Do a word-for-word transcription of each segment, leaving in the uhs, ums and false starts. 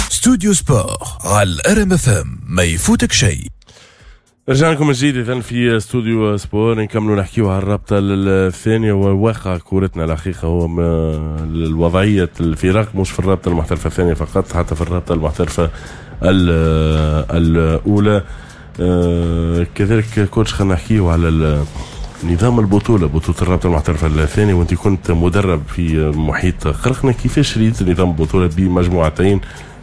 استوديو سبور على الار ام اف ام، ما يفوتك شيء. رجعنا لكم من جديد اذا في استوديو سبور، نكملوا نحكيوا على الرابطه الثانيه وواقع كورتنا. الحقيقه هو الوضعيه الفرق مش في الرابطه المحترفه الثانيه فقط، حتى في الرابطه المحترفه الاولى كذلك. كوتش خلينا نحكيوا على نظام البطوله، بطوله الرابطه المحترفه الثانيه، وانت كنت مدرب في محيط قرقنا. كيفاش ريت نظام البطوله بمجموعتين؟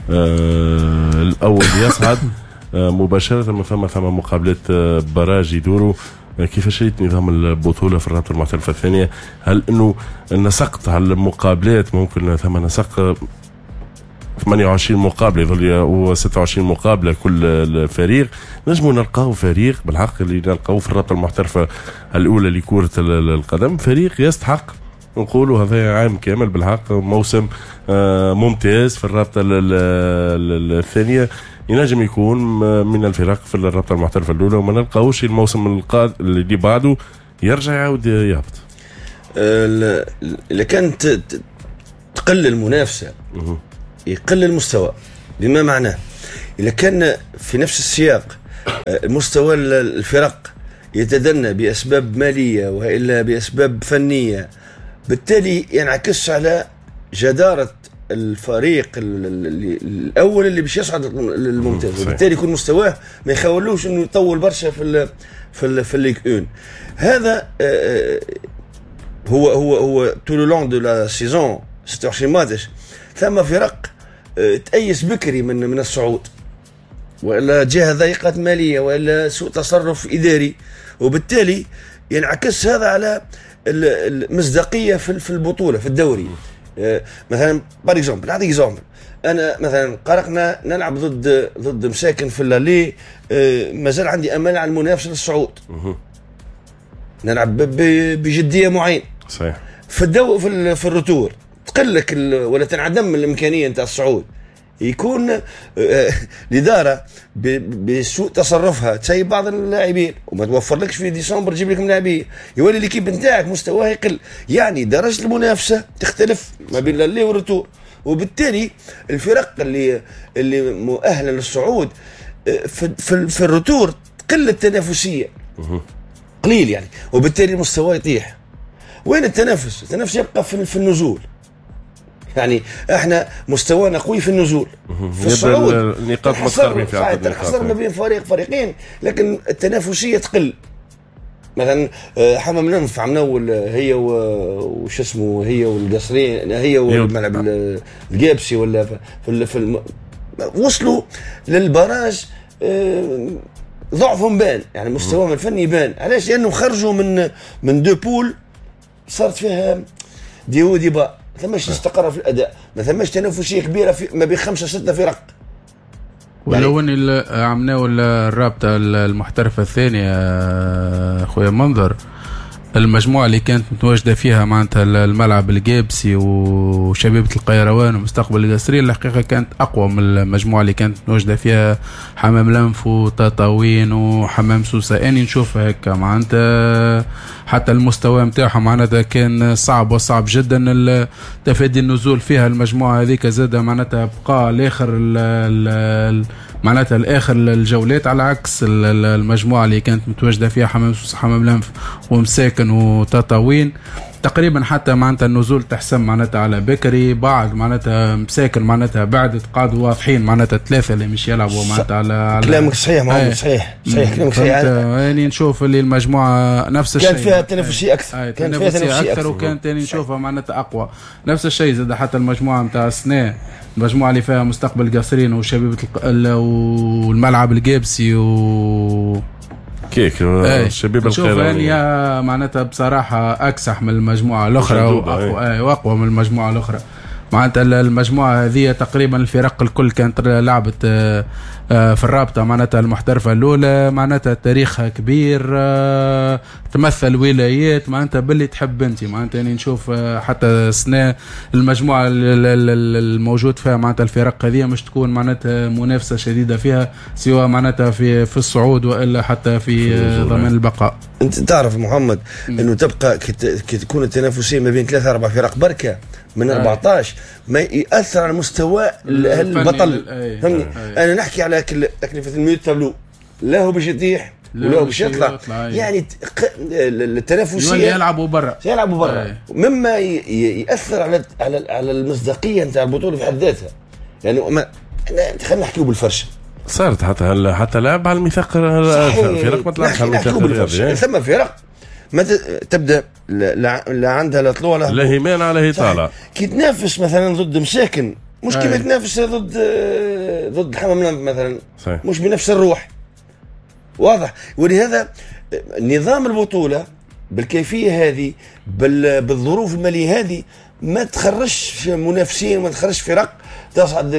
الاول يصعد مباشرة من ثم ثم مقابلات براج يدوروا. كيفاش ريت نظام البطولة في الرابطة المحترفة الثانية؟ هل انه نسقت على المقابلات؟ ممكن ثم نسق ثمانية وعشرين مقابلة يظل و ستة وعشرين مقابلة كل فريق. نجموا نلقاو فريق بالحق اللي نلقاو في الرابطة المحترفة الأولى لكرة القدم، فريق يستحق نقولوا هذا عام كامل بالحق موسم ممتاز في الرابطة الثانية. ينجم يكون من الفرق في الرابطة المحترفة الأولى وما نلقاوش الموسم القادم اللي بعده يرجع يعود يهبط. إذا كانت تقل المنافسة يقل المستوى، بما معناه إذا كان في نفس السياق مستوى الفرق يتدنى بأسباب مالية وإلا بأسباب فنية، بالتالي ينعكس على جدارة الفريق الاول اللي باش يصعد للممتاز، وبالتالي يكون مستواه ما يخولوش انه يطول برشا في ال في ال في الليغ واحد. هذا هو هو هو تو لو لونغ دو لا سيزون ستة وعشرين ماتش ثم فرق تأيس بكري من من الصعود، ولا جهه ضيقه ماليه ولا سوء تصرف اداري، وبالتالي ينعكس هذا على المصداقيه في في البطوله في الدوري. مثلا بار اكزومبل نعطيك اكزومبل، انا مثلا قرقنا نلعب ضد ضد مساكن في اللالي، مازال عندي امل على المنافسه للصعود، نلعب بجديه معينه صحيح. في الدو في, في الرتور تقل لك ولا تنعدم الامكانيه نتاع الصعود، يكون الاداره بسوء تصرفها تسيب بعض اللاعبين وما توفر لكش في ديسمبر تجيب لك لاعبين، يولي ليكيب نتاعك مستواه يقل، يعني درجه المنافسه تختلف ما بين اللي والرتور، وبالتالي الفرق اللي اللي مؤهله للصعود في في, في الرتور تقل التنافسيه قليل يعني، وبالتالي المستوى يطيح. وين التنافس؟ التنافس يبقى في, في النزول، يعني احنا مستوانا قوي في النزول، في الصعود النقاط متقاربين في عدد النقاط، تنحصر ما بين فريق فريقين، لكن التنافسيه تقل. مثلا حمام الانف عمناول هي وش اسمه هي والقصرين هي والملعب الجابسي ولا في في الم... وصلوا للبراج ضعفهم بان، يعني مستواهم الفني بان. علاش؟ لانه خرجوا من من دو بول صارت فيها ديو ديبا، ثماش استقر في الاداء، ما ثماش تنافسيه كبيره في ما بين خمسه سته فرق. ولو ان عملناه الرابطه المحترفه الثانيه خويا منظر، المجموعه اللي كانت متواجده فيها معناتها الملعب الجابسي وشبيبه القيروان ومستقبل القصري، الحقيقه كانت اقوى من المجموعه اللي كانت متواجده فيها حمام الانف وتطاوين وحمام سوسه. اني نشوفها هكا معناتها حتى المستوى نتاعهم معناتها كان صعب وصعب جدا تفادي النزول فيها. المجموعه هذيك زاده معناتها بقى لاخر معناتها الاخر الجولات، على عكس المجموعه اللي كانت متواجده فيها حمام سوسه حمام الانف ومساكن وتطاوين تقريبا حتى معناتها النزول تحسم معناتها على بكري، بعد معناتها مساكن معناتها بعد قعدوا واضحين معناتها ثلاثه اللي مش يلعبوا معناتها على, على كلامك صحيح محمد، صحيح صحيح كلامك صحيح. يعني نشوف اللي المجموعه نفس الشيء كان فيها تنافسيه اكثر، كان فيها تنافسيه اكثر وكانت ثاني نشوفها معناتها اقوى. نفس الشيء زاد حتى المجموعه نتاع السنه، المجموعه اللي فيها مستقبل قصرين وشبيبه والملعب الجابسي و كيك الشبيبه القيروان، يعني معناتها بصراحه اكسح من المجموعه الاخرى واقوى واقوى من المجموعه الاخرى. معناتها المجموعه هذه تقريبا الفرق الكل كانت لعبت في الرابطه معناتها المحترفه الاولى، معناتها تاريخها كبير، تمثل ولايات معناتها باللي تحب انت. معناتها يعني نشوف حتى السنه المجموعه الموجود فيها معناتها الفرق هذه مش تكون معناتها منافسه شديده فيها، سواء معناتها في في الصعود والا حتى في ضمان البقاء. انت تعرف محمد انه تبقى كي تكون التنافسيه ما بين ثلاثه اربع فرق بركه من أربعطاش ما يأثر على مستوى البطل. فهمني؟ أنا نحكي على تكلفة المية تابلو، لا هو باش يطيح ولا هو باش يطلع، يعني التنافسية يلعبوا برا يلعبوا برا، مما يأثر على على على المصداقية نتاع البطولة في حد ذاتها. يعني ما خلينا نحكيو بالفرشة، صارت حتى حتى لعب على الميثاق، فرق ما تلعبش على الميثاق الرياضي. ثم فرق ما تبدا لا, لا عندها لا طلوع لا هيمان على هي طالع، كي تنافس مثلا ضد مساكن مش كيما تنافس ضد ضد حمام مثلا، صحيح. مش بنفس الروح، واضح. ولهذا نظام البطوله بالكيفيه هذه بالظروف الماليه هذه ما تخرجش منافسين، ما تخرجش فرق تصعد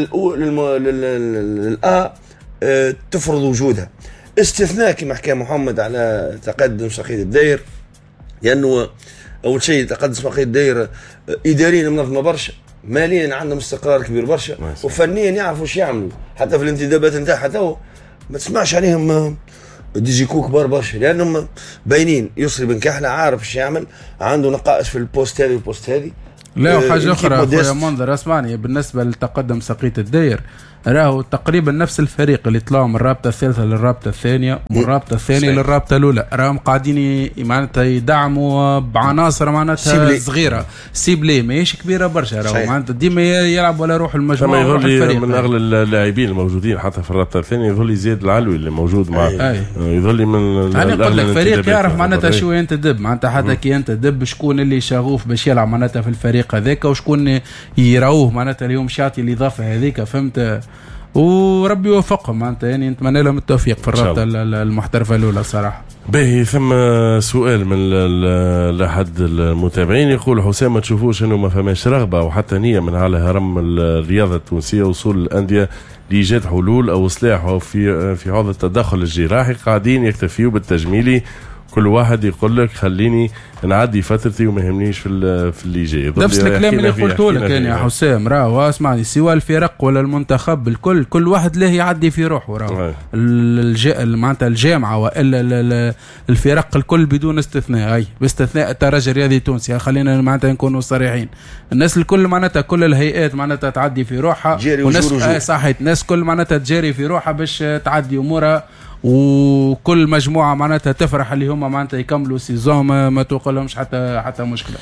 للآ تفرض وجودها. استثناء كما حكى محمد على تقدم سقيط الداير، لأنه أول شيء تقدم سقيط الداير إداريا منظمة برشا، ماليا عندهم استقرار كبير برشا، وفنيا يعرفوا ايش يعملوا. حتى في الانتدابات نتاعها تو ما تسمعش عليهم ديجيكو كبار برشا، لأنهم باينين. يسري بن كحلة عارف ايش يعمل، عنده نقائص في البوست هذه والبوست هذه. لا وحاجة أخرى أخويا منذر اسمعني، بالنسبة لتقدم سقيط الداير راهو تقريبا نفس الفريق اللي طلعوا من الرابطة الثالثة للرابطة الثانية ومن الرابطة الثانية للرابطة الأولى، راهم قاعدين معناتها يدعموا بعناصر معناتها صغيرة، سيبلي ماهيش كبيرة برشا، راهو معناتها ديما يلعب ولا يروح المجموعة. يظل من أغلى اللاعبين الموجودين حتى في الرابطة الثانية يظل يزيد العلوي اللي موجود مع يظل من. أنا نقول لك فريق يعرف معناتها شو أنت دب، معناتها حتى كي أنت دب شكون اللي شغوف باش يلعب معناتها في الفريق هذاك، وشكون يراوه معناتها اليوم شاطي الإضافة هذيك، فهمت؟ وربي يوفقهم معناتها، يعني نتمنى لهم التوفيق في الرابطه المحترفه الاولى صراحه. باهي ثم سؤال من لأحد المتابعين يقول حسام ما تشوفوش انه ما فماش رغبه وحتى نيه من على هرم الرياضه التونسيه وصول الانديه لايجاد حلول او اصلاح في في هذا التدخل الجراحي، قاعدين يكتفيوا بالتجميلي، كل واحد يقول لك خليني نعدي فترتي وما يهمنيش في في اللي جاي. نفس الكلام اللي قلته لك يعني يا حسام، راهو اسمعني، سواء الفرق ولا المنتخب الكل كل واحد له يعدي في روحه، راهو معناتها الجامعه والا الفرق الكل بدون استثناء، اي باستثناء الترجي الرياضي التونسي، خلينا معناتها نكونوا صريحين، الناس الكل معناتها كل الهيئات معناتها تعدي في روحها، والناس آه صحيح الناس كل معناتها تجاري في روحها باش تعدي امورها، وكل مجموعه معناتها تفرح اللي هم معناتها يكملوا سيزون ما, ما توقلهمش حتى حتى مشكله.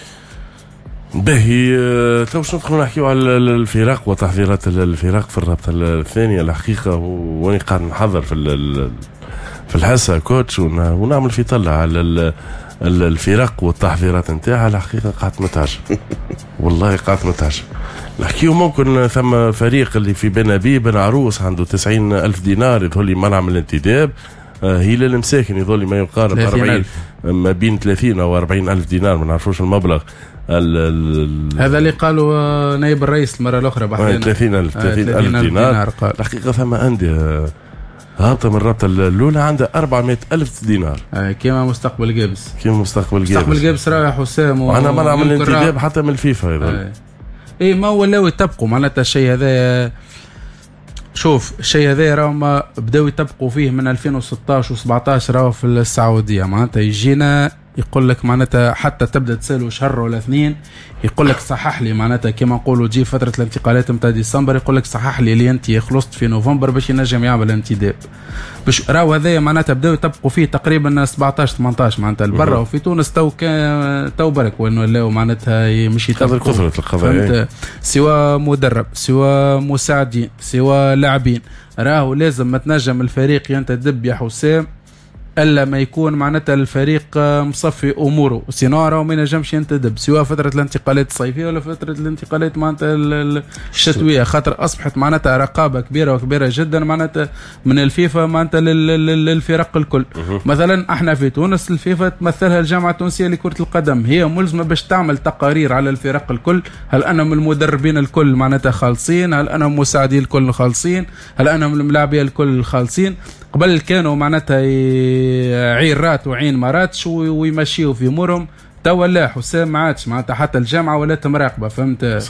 باهي تو باش ندخلوا نحكيو على الفرق وتحضيرات الفرق في الرابطه الثانيه الحقيقه، واني قاعد نحضر في في الحاسه كوتش ونعمل في طلع على الفرق والتحضيرات نتاعها، الحقيقه قاعد متعجب والله قاعد متعجب. نحكيو ممكن ثم فريق اللي في بن أبي بن عروس عنده تسعين ألف دينار يظل منع من الانتداب، هلال المساكن يظل ما يقارب أربعين ما بين ثلاثين أو أربعين ألف دينار، ما نعرفوش المبلغ. ال ال هذا اللي قالوا نائب الرئيس المرة الأخرى بحثنا ثلاثين ألف ثلاثين ألف دينار. الحقيقة ثم أندية هابطة من الرابطة الأولى عندها أربعمائة ألف دينار كما مستقبل جابس، كما مستقبل جابس مستقبل جابس رايح حسام، وأنا منع من الانتداب حتى من الفيفا يظل. اي ما ولاو يتبقوا معناتها الشيء هذا. شوف الشيء هذا راهم بداو يتبقوا فيه من ألفين وستطاش وسبعطاش راهو في السعوديه، معناتها يجينا يقول لك معناتها حتى تبدا تسالوا شهر ولا اثنين يقول لك صحح لي معناتها كما نقولوا تجي فتره الانتقالات نتاع ديسمبر، يقول لك صحح لي اللي انت خلصت في نوفمبر باش ينجم يعمل انتداب. باش راهو هذايا معناتها بداو يطبقوا فيه تقريبا سبعطاش ثمنطاش معناتها البرا، وفي تونس تو تو برك وانه لاو معناتها مش يطبقوا قدرة القضاء، سواء مدرب سواء مساعدين سواء لاعبين، راهو لازم ما تنجم الفريق ينتدب يا حسام الا ما يكون معناتها الفريق مصفي اموره، سينو راهو ما ينجمش ينتدب سواء فتره الانتقالات الصيفيه ولا فتره الانتقالات معناتها الشتويه، خاطر اصبحت معناتها رقابه كبيره وكبيره جدا معناتها من الفيفا معناتها للفرق الكل. مثلا احنا في تونس الفيفا تمثلها الجامعه التونسيه لكره القدم، هي ملزمه باش تعمل تقارير على الفرق الكل، هل انا من المدربين الكل معناتها خالصين، هل انا مساعدين الكل خالصين، هل انا من الملاعبيه الكل خالصين. قبل كانوا معناتها عين رات وعين مرات شو ويمشيوا في امورهم، توا لا حسام ما عادش معناتها حتى الجامعه ولات مراقبه، فهمت؟ صحيح.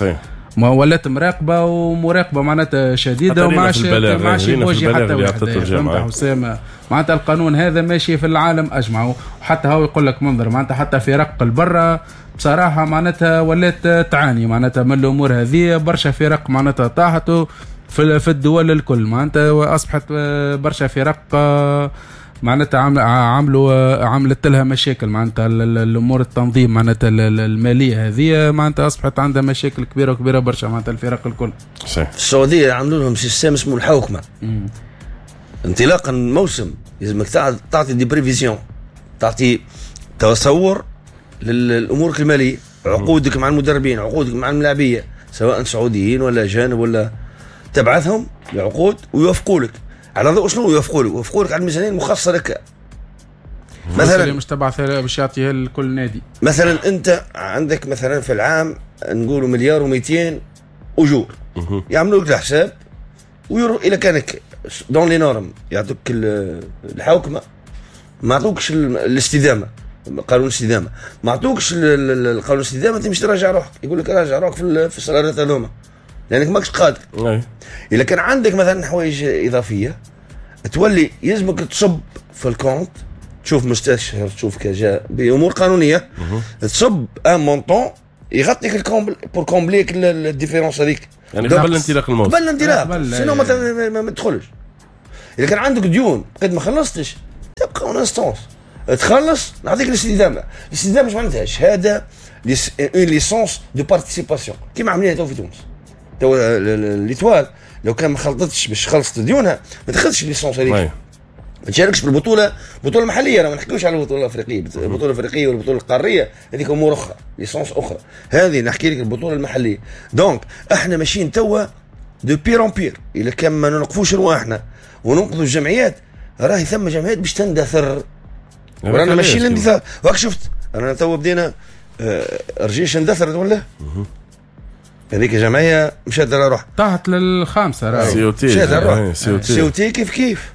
ما ولات مراقبه ومراقبه معناتها شديده وما عادش ما عادش يواجه حتى واحد. فهمت حسام؟ معناتها القانون هذا ماشي في العالم اجمع، وحتى هو يقول لك منظر معناتها حتى في رق البرة بصراحه معناتها ولات تعاني معناتها من الامور هذه. برشا فرق معناتها طاحت في في الدول الكل، معناتها اصبحت برشا فرق معناتها عملوا عملت لها مشاكل، معناتها الامور التنظيم معناتها الماليه هذه معناتها اصبحت عندها مشاكل كبيره وكبيره برشا معناتها الفرق الكل. صحيح. السعوديه عملوا لهم سيستم اسمه الحوكمه. مم. انطلاقا موسم لازمك تعطي دي بريفيزيون، تعطي تصور للامور الماليه، عقودك مع المدربين، عقودك مع الملاعبيه سواء سعوديين ولا اجانب، ولا تبعثهم لعقود ويوافقوا لك على ضوء شنو يوافقوا لك؟ يوافقوا لك على الميزانيه المخصصه لك. مثلا مش تبعث باش يعطيها لكل نادي. مثلا انت عندك مثلا في العام نقولوا مليار ومئتين اجور، يعملوا لك الحساب ويروح الى كانك دون لي نورم يعطوك الحوكمه، ما عطوكش الاستدامه، قانون الاستدامه ما عطوكش القانون الاستدامه، تمشي تراجع روحك، يقول لك راجع روحك في في الصلارات هذوما لانك ماكش قادر. اذا كان عندك مثلا حوايج اضافيه تولي يلزمك تصب في الكونت، تشوف مستشار، تشوف كجا بامور قانونيه، تصب ان مونطون يغطيك الكومبل بور كومبليك الديفيرونس هذيك، يعني قبل الانطلاق الموسم، قبل الانطلاق سينو ما, ما تدخلش. اذا كان عندك ديون قد ما خلصتش تبقى اون انستونس تخلص نعطيك الاستدامه. الاستدامه اش معناتها؟ شهاده اون ليسونس دو بارتيسيباسيون كيما عاملينها تو في تونس. تو ليتوال لو كان ما خلطتش باش خلصت ديونها ما تاخذش الليسونس هذيك، ما تشاركش بالبطوله، بطوله محليه. انا ما نحكيوش على البطوله الافريقيه، البطوله الافريقيه والبطوله القاريه هذيك امور اخرى، ليسونس اخرى. هذه نحكي لك البطوله المحليه. دونك احنا ماشيين توا دو بير اون بير. الا كان ما نوقفوش رواحنا وننقذوا الجمعيات، راهي ثم جمعيات باش تندثر، ورانا ماشيين للاندثار. وراك شفت انا توا بدينا رجيش اندثرت ولا هذيك جمعيه مشات على روح طاحت للخامسه راهي سي او تي سي او تي كيف كيف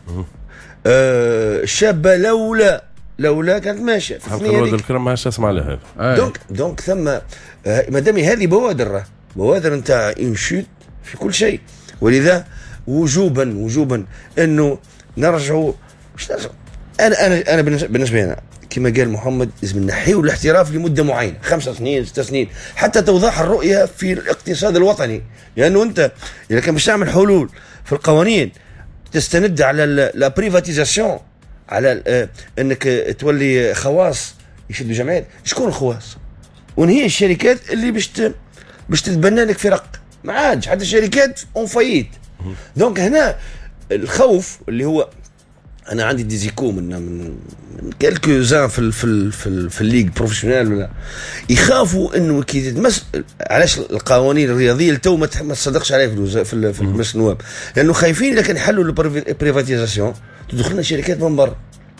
آه الشابه لولا لولا كانت ماشيه حلقه الواد الكرم ما عادش اسمع لها هذا. دونك دونك ثم آه مادام هذه بوادر بوادر نتاع انشوت في كل شيء، ولذا وجوبا وجوبا انه نرجعوا مش نرجعوا. انا انا انا بالنسبه لي كما قال محمد لازم نحيوا الاحتراف لمده معينه، خمسة سنين ست سنين، حتى توضح الرؤيه في الاقتصاد الوطني. لانه انت اذا كان باش تعمل حلول في القوانين تستند على لا بريفاتيزاسيون، على آه انك تولي خواص يشدوا جمعيات، شكون الخواص؟ ونهي الشركات اللي باش باش تتبنى لك فرق، ما عادش حتى الشركات اون فايت. دونك هنا الخوف اللي هو انا عندي ديزيكو من من كالكو زان في ال في ال في, ال في الليج بروفيسيونيل ولا يخافوا انه كي تتمس. علاش القوانين الرياضيه التو ما تصدقش عليها في في, في مجلس النواب؟ لانه خايفين اذا كان حلوا البريفاتيزاسيون تدخلنا شركات من برا،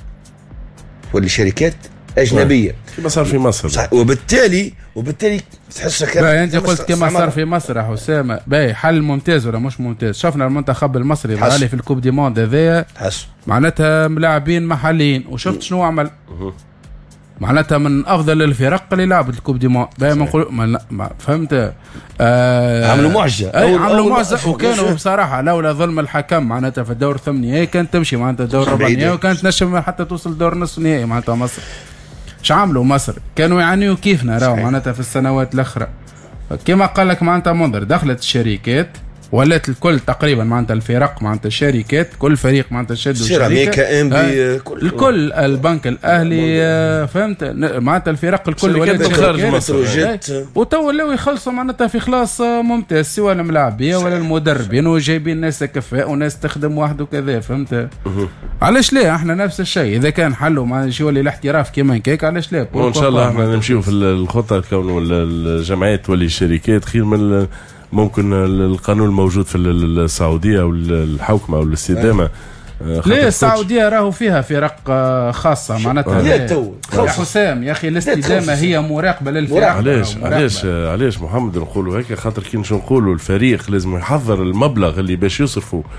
تولي شركات اجنبيه كما صار في مصر. صح. وبالتالي وبالتالي تحسها كان انت قلت كما صار في مصر يا حسام. باهي حل ممتاز ولا مش ممتاز؟ شفنا المنتخب المصري الغالي في الكوب دي موند هذايا معناتها ملاعبين محليين، وشفت شنو عمل؟ معناتها من افضل الفرق اللي لعبت الكوب دي موند. باهي ما نقول ما فهمت آه عملوا معجزه عملوا معجزه وكانوا بصراحه لولا ظلم الحكم معناتها في الدور الثمانية كانت تمشي معناتها الدور الربع نهائي، وكانت نجم حتى توصل الدور نصف نهائي. معناتها مصر اش عملوا؟ مصر كانوا يعانيوا كيفنا راهو معناتها في السنوات الاخرى. كما قال لك معناتها منظر دخلت الشركات ولات الكل تقريبا معناتها الفرق معناتها الشركات، كل فريق معناتها شدوا سيراميكا ام بي كل الكل البنك الاهلي فهمت معناتها الفرق الكل ولات خارج مصر وتو لو يخلصوا معناتها في خلاص ممتاز، سواء الملاعبيه ولا المدربين، وجايبين ناس كفاء وناس تخدم واحد وكذا. فهمت علاش لا احنا نفس الشيء؟ اذا كان حلوا مع شي يولي الاحتراف كيما كيك علاش لا؟ وان شاء الله احنا نمشيو في الخطه كون الجمعيات تولي شركات خير من ممكن القانون الموجود في السعوديه او الحوكمه او الاستدامه. ليه السعوديه راهو فيها فرق خاصه معناتها يا حسام يا اخي الاستدامه هي مراقبه للفرق. علاش علاش علاش محمد نقولوا هيك؟ خاطر كي نقولوا الفريق لازم يحضر المبلغ اللي باش يصرفوا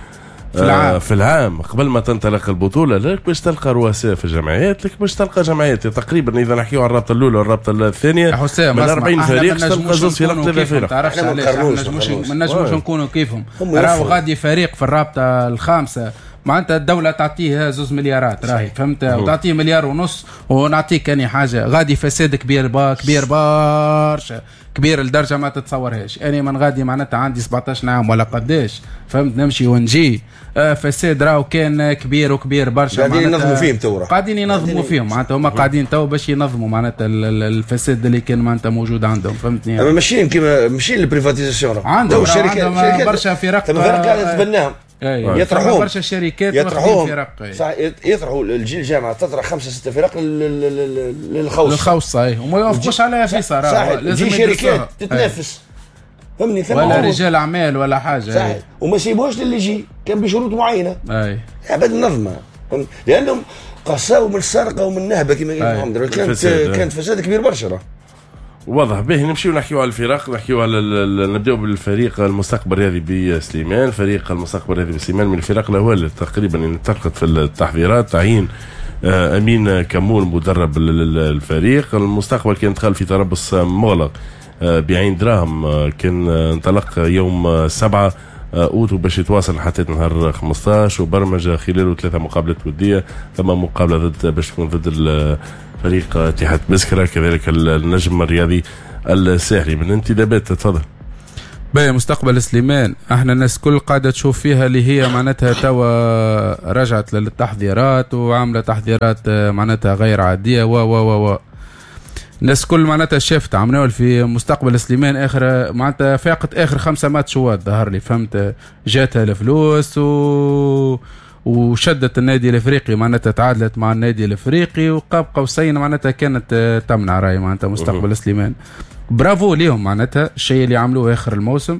في العام. في العام قبل ما تنطلق البطوله، لك باش تلقى رؤساء في الجمعيات، لك باش تلقى جمعيات تقريبا اذا نحكيو على الرابطه الاولى والرابطه الثانيه من أربعين فريق تلقى زوج فرق ثلاثه فرق. تعرفش علاش ما نجموش نكونوا كيفهم. راهو غادي فريق في الرابطه الخامسه معناتها الدوله تعطيه زوز مليارات راهي فهمت، وتعطيه مليار ونص ونعطيك كاني حاجه غادي فساد كبير با كبير برشا كبير لدرجه ما تتصورهاش. انا من غادي معناتها عندي سبعطاش عام ولا قداش فهمت نمشي ونجي آه فساد راهو كان كبير وكبير برشا قاعدين ينظموا فيهم تو قاعدين ينظموا فيهم معناتها هما قاعدين تو باش ينظموا معناتها الفساد اللي كان معناتها موجود عندهم فهمتني. اما ماشيين كيما ماشيين البريفاتيزاسيون عندهم شركات برشا فرق ثم فرق قاعده تتبناهم يطرحوهم برشا شركات يطرحوهم فرق صح يطرحوا الجيل الجامعه تطرح خمسه سته فرق للخوص للخوص صحيح وما يوافقوش عليها في صراحه لازم شركات تتنافس فهمني ولا رجال اعمال ولا حاجه صحيح وما يسيبوهاش للي يجي كان بشروط معينه اي عباد النظمه لانهم قصاوا من السرقه ومن النهبه كما قال محمد كانت كانت فساد كبير برشا. واضح به. نمشيو نحكيو على الفرق، نحكيو على نبداو بالفريق المستقبل الرياضي بسليمان. فريق المستقبل الرياضي بسليمان من الفرق الاول تقريبا اللي انطلقت في التحضيرات. تعيين امين كمون مدرب الفريق. المستقبل كان دخل في تربص مغلق بعين دراهم، كان انطلق يوم سبعة اوتو باش يتواصل حتى نهار خمسطاش وبرمج خلاله ثلاثه مقابلات وديه، ثم مقابله ضد باش تكون ضد فريق اتحاد مسكرة، كذلك النجم الرياضي الساحلي. من انتدابات تفضل. باهي مستقبل سليمان احنا الناس كل قاعده تشوف فيها اللي هي معناتها توا رجعت للتحضيرات وعامله تحضيرات معناتها غير عاديه و و و و الناس كل معناتها شافت عملوا في مستقبل سليمان اخر معناتها فاقت اخر خمسه ماتشات ظهر لي فهمت، جاتها الفلوس و وشدت النادي الافريقي معناتها تعادلت مع النادي الافريقي وقاب قوسين معناتها كانت تمنع راي معناتها مستقبل سليمان. برافو ليهم معناتها الشيء اللي عملوه اخر الموسم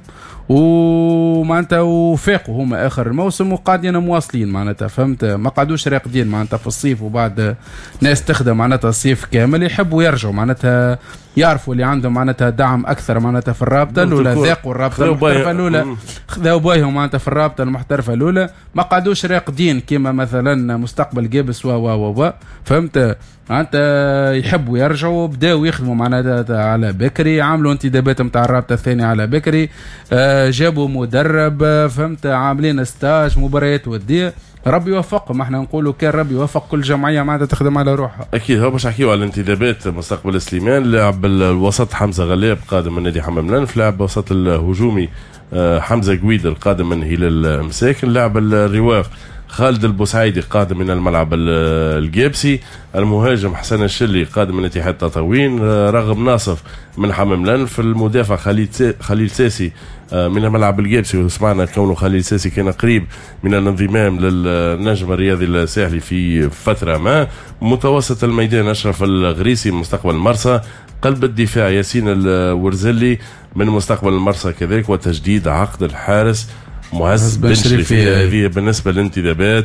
ومعناتها وفاقوا هما اخر الموسم وقاعدين مواصلين معناتها فهمت، ما قعدوش راقدين معناتها في الصيف وبعد ناس تخدم معناتها الصيف كامل يحبوا يرجعوا معناتها يعرفوا اللي عندهم معناتها دعم اكثر معناتها في الرابطه الاولى، ذاقوا الرابطه المحترفه الاولى خذوا بايهم معناتها في الرابطه المحترفه الاولى، ما قعدوش راقدين كيما مثلا مستقبل جابس و و و فهمت معناتها يحبوا يرجعوا بداوا يخدموا معناتها على بكري، عملوا انتدابات نتاع الرابطه الثانيه على بكري، آه جابوا مدرب فهمت، عاملين ستاج مباريات وديه، ربي يوفقهم. احنا نقولوا كان ربي يوفق كل جمعيه معناتها تخدم على روحها. اكيد هو باش نحكيو على الانتدابات مستقبل سليمان. لاعب الوسط حمزه غلاب قادم من نادي حمام لنف، لاعب الوسط الهجومي حمزه قويد القادم من هلال مساكن، لاعب الرواق خالد البوسعيدي قادم من الملعب الجيبسي، المهاجم حسن الشلي قادم من اتحاد تطاوين، رغم ناصف من حمام لنف، المدافع خليل خليل ساسي من الملعب الجيبسي، وسمعنا كونه خليل ساسي كان قريب من الانضمام للنجم الرياضي الساحلي في فتره ما. متوسط الميدان اشرف الغريسي من مستقبل المرسى، قلب الدفاع ياسين الورزلي من مستقبل المرسى كذلك، وتجديد عقد الحارس معز بن شريفي. هذه بالنسبه للانتدابات.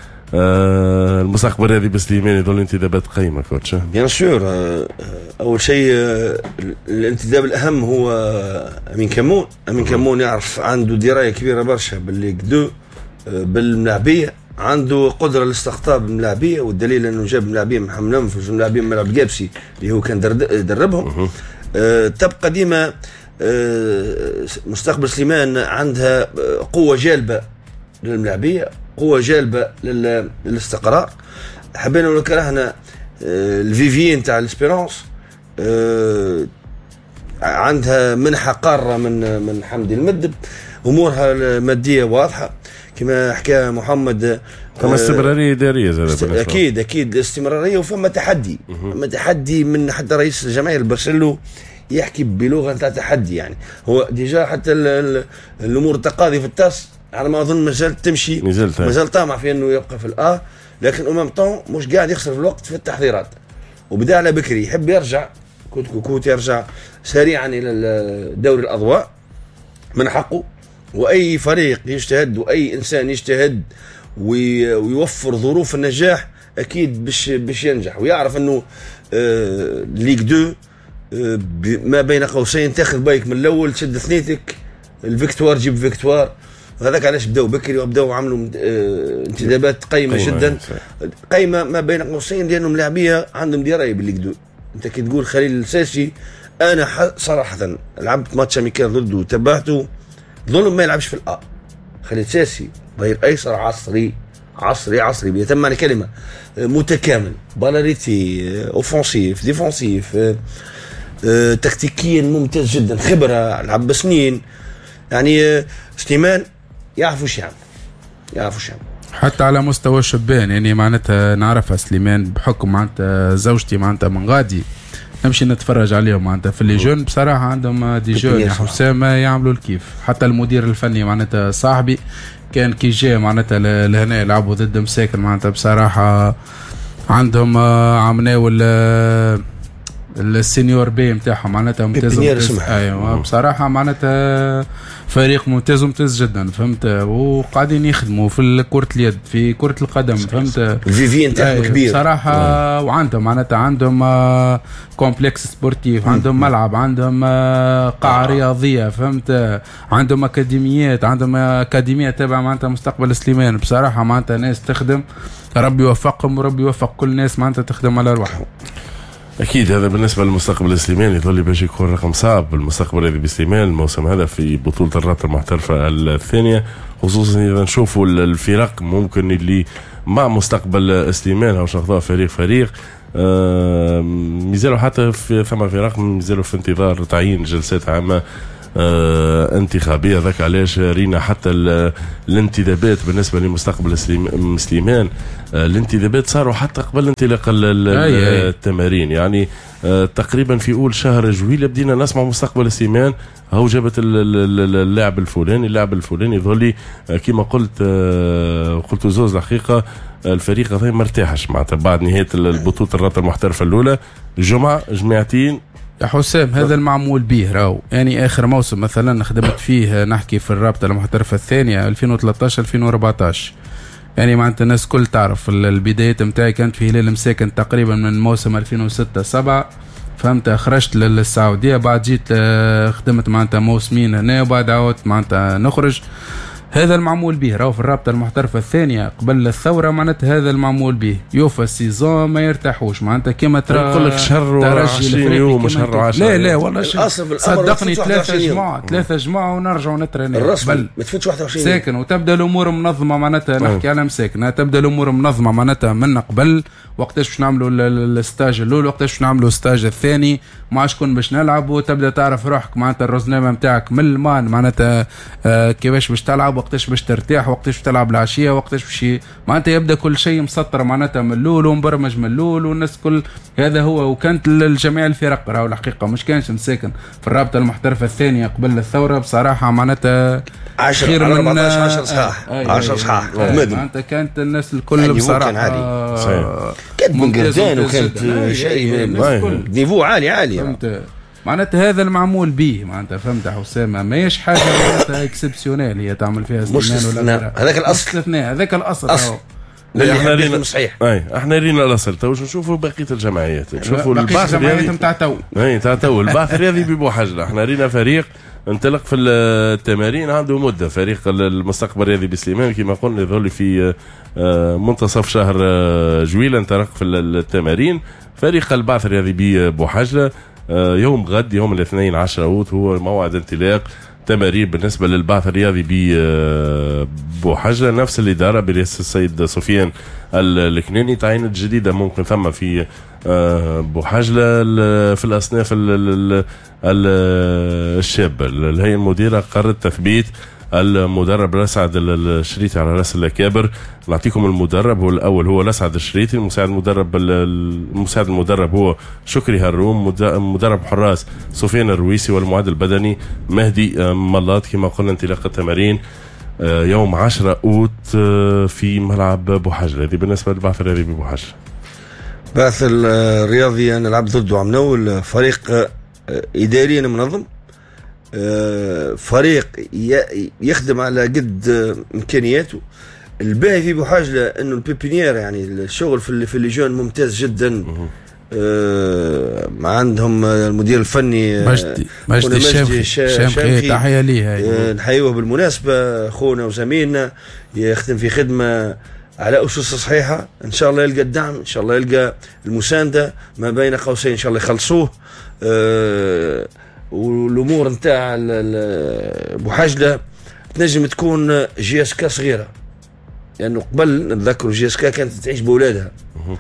آه المستقبل هذه بسليمان يظل انتدابات قيمه كوتش. بيان سور. آه اول شيء آه الانتداب الاهم هو امين كمون. امين كمون يعرف عنده درايه كبيره برشا باللي قدو آه بالملاعبيه، عنده قدره لاستقطاب الملاعبيه، والدليل انه جاب ملاعبيه من حمام لنف وجاب ملاعبيه من ملعب جابسي اللي هو كان دربهم. آه تبقى ديما مستقبل سليمان عندها قوة جالبة للملاعبية، قوة جالبة للاستقرار. حبينا لو كرهنا الفيفي نتاع الاسبيرونس عندها منحة قارة من من حمدي المدب، امورها المادية واضحة كما حكى محمد. فما استمرارية إدارية است... اكيد اكيد الاستمرارية، وفما تحدي فما تحدي من حتى رئيس الجمعية البرشلو يحكي بلغه نتاع تحدي. يعني هو ديجا حتى ال ال الامور التقاضي في التاس على ما اظن مازال تمشي، مازال طامع في انه يبقى في الاه، لكن امام طون مش قاعد يخسر في الوقت في التحضيرات، وبدا على بكري يحب يرجع كوت كوت يرجع سريعا الى دوري الاضواء من حقه. واي فريق يجتهد واي انسان يجتهد ويوفر ظروف النجاح اكيد باش باش ينجح، ويعرف انه آه ليغ دو ما بين قوسين تاخذ بايك من الاول تشد ثنيتك الفيكتوار جيب فيكتوار. هذاك علاش بداو بكري وبداو عملوا انتدابات قيمه جدا، قيمه ما بين قوسين لانهم لاعبيه عندهم درايه باللي قدو. انت كي تقول خليل الساسي، انا صراحه لعبت ماتش اميكال ضده وتبعته، ظلم ما يلعبش في الأ. خليل الساسي ظهير ايسر عصري عصري عصري بيتم معنى كلمه، متكامل، بالاريتي، اوفونسيف، ديفونسيف، أه تكتيكيا ممتاز جدا، خبره، لعب سنين. يعني سليمان يعرف وش يعمل، يعرف وش يعمل حتى على مستوى الشبان. يعني معناتها نعرفها سليمان بحكم معناتها زوجتي معناتها من غادي نمشي نتفرج عليهم معناتها في اللي جون. بصراحه عندهم دي جون يا حسام يعملوا الكيف. حتى المدير الفني معناتها صاحبي كان كي جاء معناتها لهنا يلعبوا ضد مساكن معناتها بصراحه عندهم عمناو السينيور بي نتاعهم معناتها ممتاز ممتاز. ايوه بصراحه معناتها فريق ممتاز ممتاز جدا فهمت، وقاعدين يخدموا في كرة اليد في كرة القدم فهمت. الفيفي نتاعهم كبير بصراحه مم. وعندهم معناتها عندهم كومبلكس سبورتيف، عندهم ملعب، عندهم قاعه رياضيه فهمت، عندهم اكاديميات، عندهم اكاديميه تابعه معناتها مستقبل سليمان. بصراحه معناتها ناس تخدم، ربي يوفقهم وربي يوفق كل الناس معناتها تخدم على روحهم. اكيد هذا بالنسبه للمستقبل السليماني يظل باش يكون رقم صعب بالمستقبل هذا بسليمان الموسم هذا في بطوله الرابطه المحترفه الثانيه، خصوصا اذا نشوفوا الفرق ممكن اللي مع مستقبل سليمان او ناخذوها فريق فريق آه مازالوا حتى في ثم فرق مازالوا في انتظار تعيين جلسات عامه آه انتخابيه. ذاك علاش رينا حتى الانتدابات بالنسبه لمستقبل سليمان آه الانتدابات صاروا حتى قبل انطلاق التمارين. يعني آه تقريبا في اول شهر جويلية بدينا نسمع مستقبل سليمان هو جابت اللاعب الفلاني اللاعب الفلاني يظل آه كما قلت آه قلت زوز الحقيقه الفريق هذا ما ارتاحش معناتها بعد نهايه البطوله الرابطه المحترفه الاولى جمعه جمعتين يا حسام. هذا المعمول به راهو. يعني اخر موسم مثلا خدمت فيه نحكي في الرابطه المحترفه الثانيه ألفين وثلاثة عشر ألفين وأربعة عشر، يعني معناتها الناس كل تعرف البدايات نتاعي كانت في هلال مساكن تقريبا من موسم ألفين وستة سبعة فهمت، خرجت للسعوديه، بعد جيت خدمت معناتها موسمين هنا وبعد عاودت معناتها نخرج. هذا المعمول به راهو في الرابطه المحترفه الثانيه قبل الثوره معناتها هذا المعمول به يوفى السيزون ما يرتاحوش معناتها كما ترى يقول لك شهر عشرين يوم شهر عشرة. لا لا والله صدقني ثلاثة جمعة ثلاثة جمعة ونرجعوا نتريني الرسم ما تفوتش واحد وعشرين ساكن وتبدا الامور منظمه معناتها نحكي على مساكن تبدا الامور منظمه معناتها من قبل وقتاش باش نعملوا الستاج الاول وقتاش باش نعملوا الستاج الثاني مع شكون باش نلعب وتبدا تعرف روحك معناتها الرزنامه نتاعك من المان معناتها آه كيفاش باش تلعب وقتاش باش ترتاح وقتاش باش تلعب العشيه وقتاش باش معناتها يبدا كل شيء مسطر معناتها من الاول ومبرمج من الاول والناس كل هذا هو. وكانت الجميع الفرق راهو الحقيقه مش كانش مساكن في الرابطه المحترفه الثانيه قبل الثوره بصراحه معناتها خير من أربعة عشر صحاح عشرة صحاح معناتها كانت الناس الكل بصراحه كانت بنقردان وكانت شيء نيفو عالي عالي معناتها هذا المعمول به معناتها فهمت حسام ماهيش حاجه معناتها اكسبسيونيل هي تعمل فيها سليمان ولا هذاك الاصل استثناء هذاك الاصل احنا رينا صحيح اي احنا رينا الاصل تو نشوفوا بقيه الجمعيات نشوفوا البحث الرياضي نتاع تو اي تاع تو البحث الرياضي ببوحجله. احنا رينا فريق انطلق في التمارين عنده مده فريق المستقبل الرياضي بسليمان كما قلنا يظل في منتصف شهر جويلة انطلق في التمارين. فريق البعث الرياضي ببوحجله يوم غد يوم الاثنين عشرة أوت هو موعد انطلاق تمارين بالنسبة للبعث الرياضي ببوحجلة. نفس الإدارة برئاسة السيد سفيان الكناني تعينت جديدة ممكن ثم في بوحجلة في الأصناف الشابة. الهيئة المديرة قررت تثبيت المدرب الأسعد الشريطي على رأس الأكابر. نعطيكم المدرب هو الأول هو الأسعد الشريطي، المساعد المدرب المساعد المدرب هو شكري هروم، مدرب حراس سفيان الرويسي، والمعد البدني مهدي ملاط. كما قلنا انطلاق التمارين يوم عشرة أوت في ملعب بوحجلة. هذه بالنسبة للبعث الرياضي ببوحجلة. البعث الرياضي أنا لعب ضده عمناول فريق إداريا منظم، فريق يخدم على قد امكانياته. الباهي في بوحجله انه البيبينيير يعني الشغل في في الليجون ممتاز جدا، ما عندهم المدير الفني مجدي مجدي الشامخي الشامخي تحية ليه نحيوه بالمناسبة أخونا وزميلنا يخدم في خدمة على أسس صحيحة. إن شاء الله يلقى الدعم، إن شاء الله يلقى المساندة ما بين قوسين، إن شاء الله يخلصوه. أه والأمور نتاع بوحجلة تنجم تكون جي اس كا صغيرة، لأنه يعني قبل نتذكروا جي اس كا كانت تعيش بأولادها.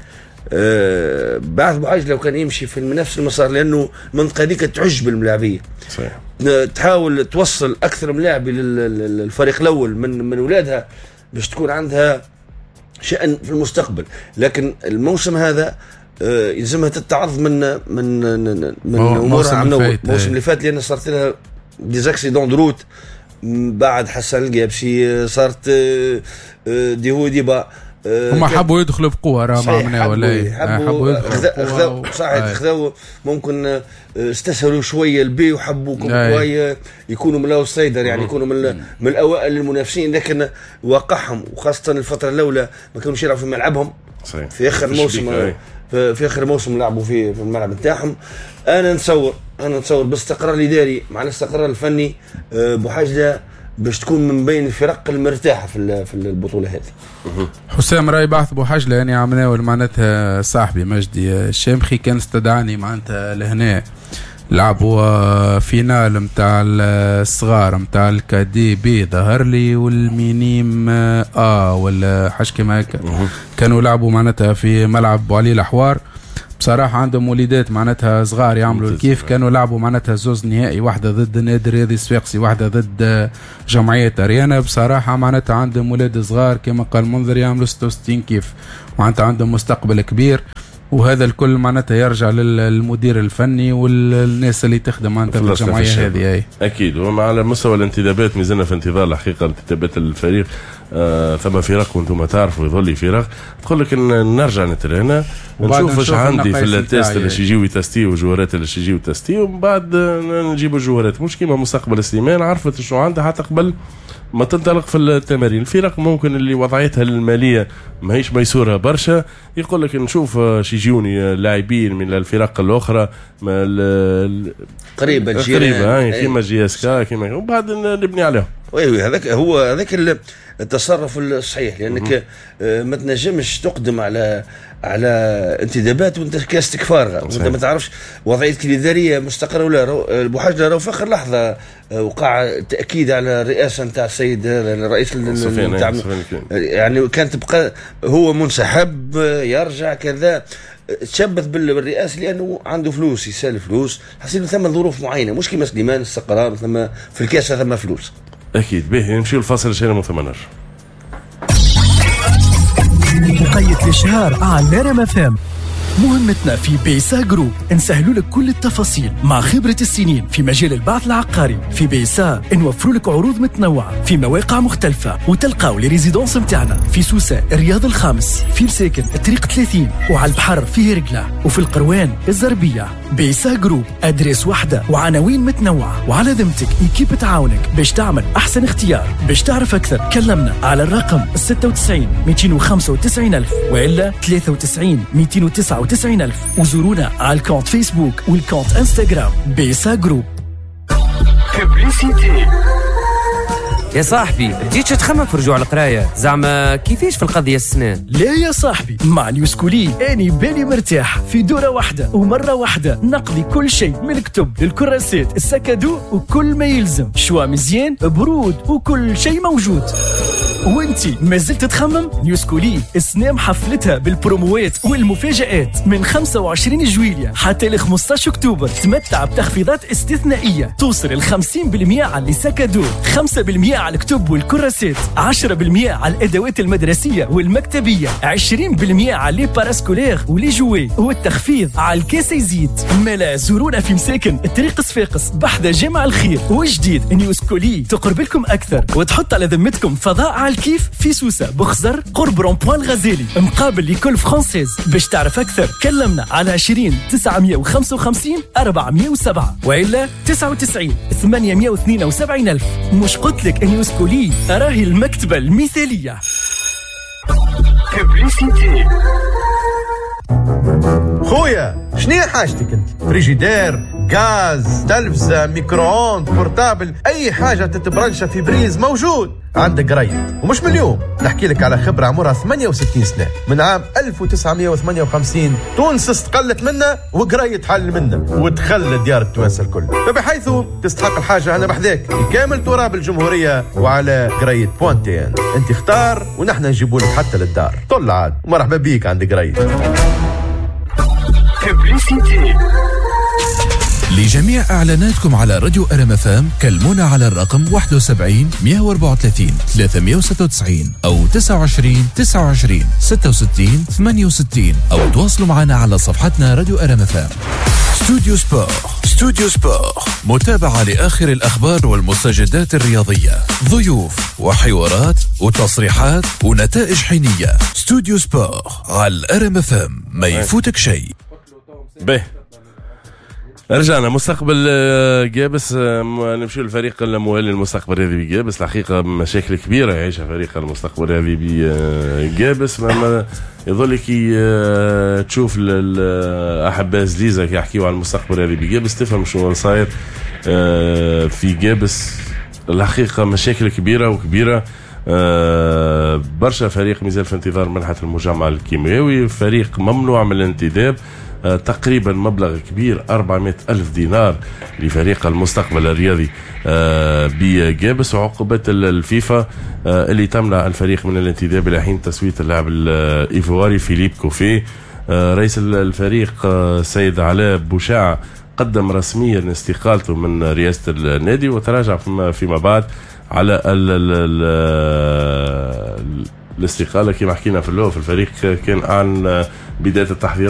أه بعد بوحجلة لو كان يمشي في نفس المسار، لأنه المنطقة دي كانت تعج بالملاعبية، صحيح. تحاول توصل أكثر ملاعبي للفريق الأول من من أولادها باش تكون عندها شأن في المستقبل. لكن الموسم هذا آه يلزمها تتعظ من من من امورها عن اول الموسم اللي فات، لان صارت لها ديزاكسيدون دروت بعد حسن القابسي، صارت آه ديهو ديبا. آه هم حبوا يدخلوا بقوه راه مع منا ولا حبوا خذوا صحيح خذوا ممكن استسهلوا شويه البي وحبوا شويه يكونوا من الاوتسايدر، يعني يكونوا من من الاوائل المنافسين، لكن واقعهم وخاصه الفتره الاولى ما كانوش يلعبوا في ملعبهم. صحيح. في اخر موسم في اخر موسم لعبوا في في الملعب نتاعهم. انا نتصور انا نتصور باستقرار الاداري مع الاستقرار الفني بوحجلة باش تكون من بين الفرق المرتاحه في في البطوله هذه. حسام راي بعث بوحجلة يعني عملناه معناتها صاحبي مجدي الشامخي كان استدعاني معناتها لهنا لعبوا فينال متاع الصغار متاع الكادي بي ظهر لي والمينيم اه ولا حاجه كيما هكا، كانوا لعبوا معناتها في ملعب علي الحوار. بصراحه عندهم وليدات معناتها صغار يعملوا الكيف، كانوا لعبوا معناتها زوز نهائي، واحده ضد نادي رياضي الصفاقسي واحده ضد جمعيه اريانا. بصراحه معناتها عندهم ولاد صغار كما قال منذر يعملوا ستة وستين كيف، معناتها عندهم مستقبل كبير، وهذا الكل معناتها يرجع للمدير الفني والناس اللي تخدم معناتها في الجمعيه هذه. اي اكيد. وعلى مستوى الانتدابات مازلنا في انتظار الحقيقه انتدابات الفريق. آه ثم فرق وانتم تعرفوا يظل فرق تقول لك ان نرجع نترينا نشوف ايش عندي في التيست اللي يجيو يتستيو وجوارات اللي يجيو يتستيو، ومن بعد نجيبوا الجوارات. مش كيما مستقبل سليمان عرفت شو عندها حتى قبل ما تنطلق في التمارين. الفرق ممكن اللي وضعيتها الماليه ماهيش ميسوره برشا يقول لك نشوف شي يجوني لاعبين من الفرق الاخرى قريبه قريبه كيما جي اس كا كيما، وبعد نبني عليهم. وي هذاك هو هذاك التصرف الصحيح، لانك ما تنجمش تقدم على على انتدابات وانت كاستك فارغه وانت ما تعرفش وضعيتك الاداريه مستقره ولا. بوحجلة راه في اخر لحظه وقع تاكيد على الرئاسه نتاع السيد الرئيس نتاع، يعني كانت تبقى هو منسحب يرجع كذا، تشبث بالرئاسه لانه عنده فلوس يسال فلوس، حسيت ثم ظروف معينه مش كيما سليمان استقرار ثم في الكاسه ثم فلوس. اكيد. به نمشي الفاصل شيء ثم نرجع. مقيد الإشهار على ريم اف ام. مهمتنا في بيسا جروب نسهلوا لك كل التفاصيل مع خبرة السنين في مجال البعث العقاري. في بيسا نوفروا لك عروض متنوعة في مواقع مختلفة، وتلقاو لي ريزيدونس متاعنا في سوسة الرياض الخامس، في الساكن الطريق ثلاثين، وعلى البحر في هرقلة، وفي القروان الزربية. بيسا جروب أدريس واحدة وعناوين متنوعة، وعلى ذمتك إيكيب تعاونك باش تعمل أحسن اختيار. باش تعرف أكثر كلمنا على الرقم ستة وتسعين مئتين وخمسة وتسعين ألف وإلا ثلاثة وتسعين مئتين وتسعة وتسعين ألف، وزورونا على الكونت فيسبوك والكونت انستغرام بيسا جروب. ببليسيتي. يا صاحبي بديتش تخمم في رجوع القرايه، زعما كيفاش في القضيه السنان؟ لا يا صاحبي، مع نيوسكولي اني بالي مرتاح في دوره واحده ومره واحده نقضي كل شيء من الكتب للكراسات السكادو وكل ما يلزم، شوا مزيان برود وكل شيء موجود. وانتي ما زلت تخمم؟ نيوسكولي السنام حفلتها بالبروموات والمفاجآت من خمسة وعشرين جويلية حتى ل خمسطاش أكتوبر. تمتع بتخفيضات استثنائية توصل ل خمسين بالمئة على السكادو، خمسة بالمئة على الكتب والكراسات، عشرة بالمئة على الأدوات المدرسية والمكتبية، عشرين بالمئة على لي باراسكولير ولي جوي، والتخفيض على الكاس يزيد. ملا زورونا في مساكن الطريق صفاقس بحدا جامع الخير. وجديد نيوسكولي تقرب لكم أكثر وتحط على ذمتكم فضاء على الكيف في سوسة بخزر قرب رون-بوان الغزالي مقابل ليكول فرانسيز. باش تعرف أكثر كلمنا على عشرين تسعمية وخمسة وخمسين أربعمية وسبعة وإلا تسعة وتسعين ثمانمية واثنين وسبعين ألف. مش قلت لك نيوسكولي راهي المكتبة المثالية. ببليسيتي. خويا شنو حاجتك انت؟ فريجيدير، غاز، تلفزة، ميكرووند، بورتابل، اي حاجه تتبرنشها في بريز موجود عندك قريت. ومش من اليوم، نحكي لك على خبره عمرها ثمانية وستين سنه، من عام ألف وتسعمائة وثمانية وخمسين تونس استقلت منا وقريت حل منا وتخلى ديار التوانسه الكل، فبحيث تستحق الحاجه انا بحذاك كامل تراب الجمهوريه وعلى قريت بوانتين. انت اختار ونحن نجيبوا لك حتى للدار. طل عاد ومرحبا بيك عند قريت. لجميع إعلاناتكم على راديو أرم اف ام كلمونا على الرقم واحد وسبعين مئة وأربعة وثلاثين ثلاثمئة وستة وتسعين أو تسعة وعشرين تسعة وعشرين ستة وستين ثمانية وستين أو تواصلوا معنا على صفحتنا راديو أرم اف ام. استوديو سبور. استوديو سبور متابعة لآخر الأخبار والمستجدات الرياضية، ضيوف وحوارات وتصريحات ونتائج حينية. استوديو سبور على الأرم اف ام، ما يفوتك شيء. به رجعنا مستقبل جابس، نمشي للفريق الموالي المستقبل هذه بجابس. الحقيقة مشاكل كبيرة يعيشها فريق المستقبل هذه بجابس، ما يظل كي تشوف الأحباء زليزة كي يحكيوا على المستقبل هذه بجابس تفهم شنو صاير في جابس. الحقيقة مشاكل كبيرة وكبيرة. برشا فريق مازال في انتظار منحة المجمع الكيميائي، فريق ممنوع من الانتداب. آه تقريبا مبلغ كبير أربعمائة ألف دينار لفريق المستقبل الرياضي آه بجابس، وعقوبات الفيفا آه اللي تمنع الفريق من الانتداب إلى حين تسوية اللاعب الإيفواري فيليب كوفي. آه رئيس الفريق آه سيد علاء بوشاع قدم رسميا استقالته من رئاسة النادي وتراجع فيما بعد على ال ال ال الاستقالة كما حكينا في اللو في الفريق كان عن بداية التحضيرات